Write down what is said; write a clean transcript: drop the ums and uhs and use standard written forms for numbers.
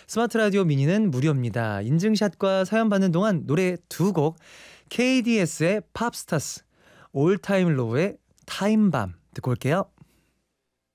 스마트 라디오 미니는 무료입니다. 인증샷과 사연 받는 동안 노래 2곡 KDS의 팝스타스, 올타임 로우의 타임밤 듣고 올게요.